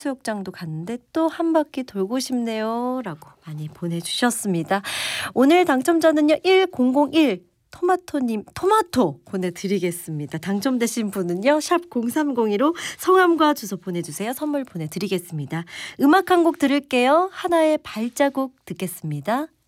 해수욕장도 갔는데 또 한 바퀴 돌고 싶네요. 라고 많이 보내주셨습니다. 오늘 당첨자는요. 1001 토마토님 토마토 보내드리겠습니다. 당첨되신 분은요. 샵 0302로 성함과 주소 보내주세요. 선물 보내드리겠습니다. 음악 한 곡 들을게요. 하나의 발자국 듣겠습니다.